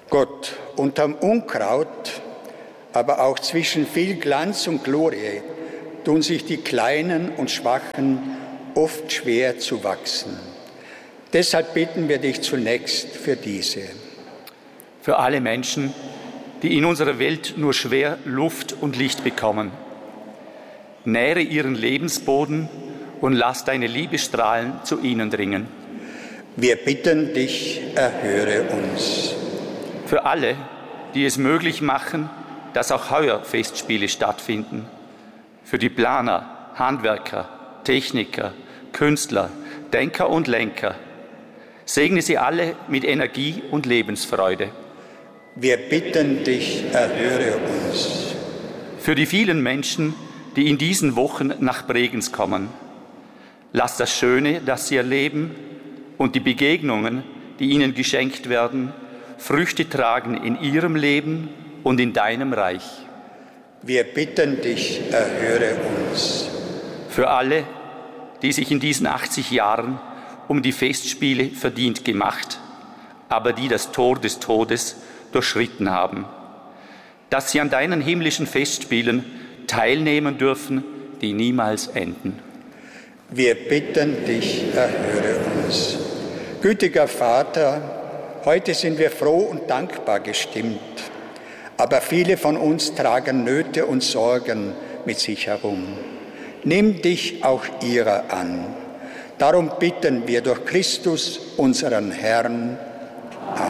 Gott, unterm Unkraut, aber auch zwischen viel Glanz und Glorie, tun sich die Kleinen und Schwachen oft schwer zu wachsen. Deshalb bitten wir dich zunächst für diese. Für alle Menschen, die in unserer Welt nur schwer Luft und Licht bekommen. Nähre ihren Lebensboden und lass deine Liebesstrahlen zu ihnen dringen. Wir bitten dich, erhöre uns. Für alle, die es möglich machen, dass auch heuer Festspiele stattfinden. Für die Planer, Handwerker, Techniker, Künstler, Denker und Lenker. Segne sie alle mit Energie und Lebensfreude. Wir bitten dich, erhöre uns. Für die vielen Menschen, die in diesen Wochen nach Bregenz kommen. Lass das Schöne, das sie erleben, und die Begegnungen, die ihnen geschenkt werden, Früchte tragen in ihrem Leben und in deinem Reich. Wir bitten dich, erhöre uns. Für alle, die sich in diesen 80 Jahren um die Festspiele verdient gemacht, aber die das Tor des Todes durchschritten haben, dass sie an deinen himmlischen Festspielen teilnehmen dürfen, die niemals enden. Wir bitten dich, erhöre uns. Gütiger Vater, heute sind wir froh und dankbar gestimmt, aber viele von uns tragen Nöte und Sorgen mit sich herum. Nimm dich auch ihrer an. Darum bitten wir durch Christus, unseren Herrn.